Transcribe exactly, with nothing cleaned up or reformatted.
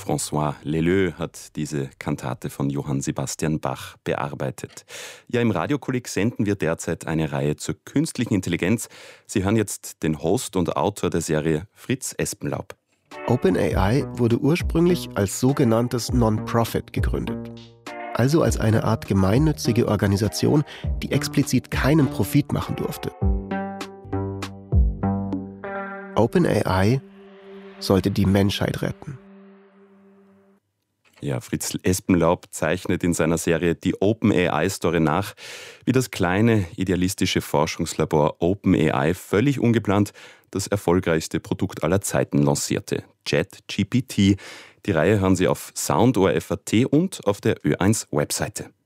François Leleux hat diese Kantate von Johann Sebastian Bach bearbeitet. Ja, im Radiokolleg senden wir derzeit eine Reihe zur künstlichen Intelligenz. Sie hören jetzt den Host und Autor der Serie, Fritz Espenlaub. OpenAI wurde ursprünglich als sogenanntes Non-Profit gegründet. Also als eine Art gemeinnützige Organisation, die explizit keinen Profit machen durfte. OpenAI sollte die Menschheit retten. Ja, Fritz Espenlaub zeichnet in seiner Serie die OpenAI-Story nach, wie das kleine, idealistische Forschungslabor OpenAI völlig ungeplant das erfolgreichste Produkt aller Zeiten lancierte, ChatGPT. Die Reihe hören Sie auf Sound O R F Punkt A T und auf der Ö eins Webseite.